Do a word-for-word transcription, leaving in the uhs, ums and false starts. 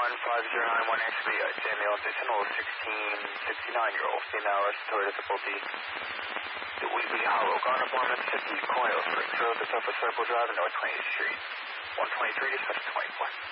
one five zero nine one H B, uh, Samuel additional sixteen sixty-nine-year-old female respiratory difficulty. The Wheatley Hollow, Garner Borman City, Coil, Springs Road, the top of Circle Drive, North twentieth Street. one twenty-three to seven twenty-four.